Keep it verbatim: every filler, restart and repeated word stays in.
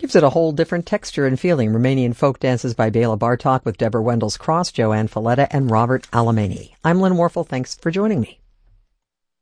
Gives it a whole different texture and feeling. Romanian folk dances by Bela Bartok with Deborah Wendell's Cross, Joanne Falletta, and Robert Alemany. I'm Lynn Warfel. Thanks for joining me.